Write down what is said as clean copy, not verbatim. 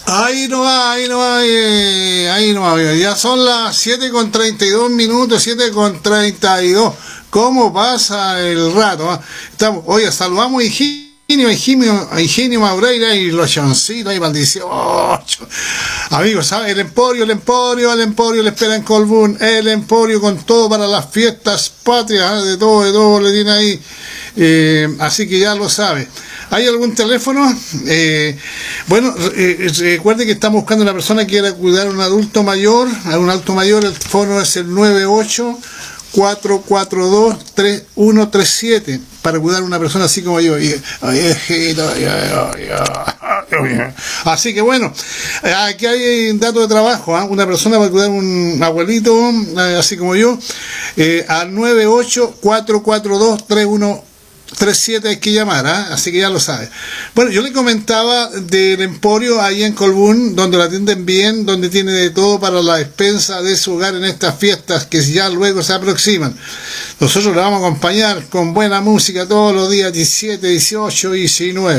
Ahí no va, ahí no va, ahí no va. Ya son las 7:32 minutos, 7:32. ¿Cómo pasa el rato? Estamos, oye, saludamos a Higinio Maureira y los choncitos ahí, maldición. Amigos, ¿sabes? El Emporio le espera en Colbún. El Emporio con todo para las fiestas patrias, de todo le tiene ahí. Así que ya lo sabe. ¿Hay algún teléfono? Recuerde que estamos buscando una persona que quiera cuidar a un adulto mayor. El teléfono es el 98-442-3137 para cuidar a una persona así como yo. Así que bueno, aquí hay un dato de trabajo, una persona para cuidar a un abuelito así como yo, al 98-442-3137 hay que llamar, así que ya lo sabe. Bueno, yo le comentaba del Emporio ahí en Colbún, donde la atienden bien, donde tiene de todo para la despensa de su hogar en estas fiestas que ya luego se aproximan. Nosotros le vamos a acompañar con buena música todos los días 17, 18 y 19.